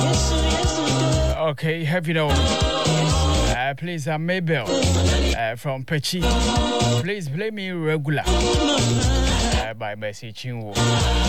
Okay, have you know? Please, I'm Mabel from Pechi. Please play me regular by Mercy Chinwo.